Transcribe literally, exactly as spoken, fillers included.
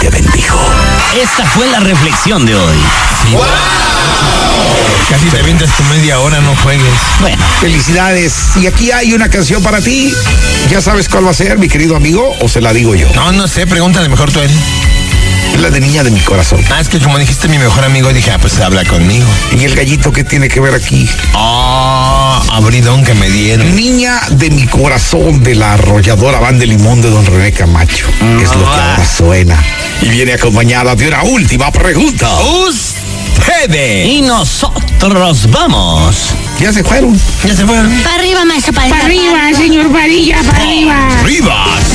te bendijo. Esta fue la reflexión de hoy. Sí. ¡Wow! Casi te avientas tu media hora, no juegues. Bueno, Felicidades. Y aquí hay una canción para ti. ¿Ya sabes cuál va a ser, mi querido amigo? ¿O se la digo yo? No, no sé, pregúntale mejor tú a él. Es la de Niña de mi corazón. Ah, es que como dijiste mi mejor amigo, dije, ah, pues habla conmigo. ¿Y el gallito qué tiene que ver aquí? Ah, oh, abridón que me dieron. Niña de mi corazón, de la arrolladora Van de Limón de don René Camacho. Mm, es lo que ahora suena. Y viene acompañada de una última pregunta. Ustedes. y nosotros vamos. Ya se fueron. Ya se fueron. Para arriba, maestro, para Para arriba, señor Varilla, para arriba. Arriba.